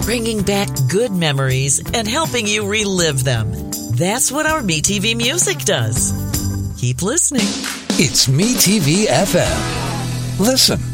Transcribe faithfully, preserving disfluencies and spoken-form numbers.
bringing back good memories and helping you relive them. That's what our MeTV music does. Keep listening. It's MeTV F M. Listen.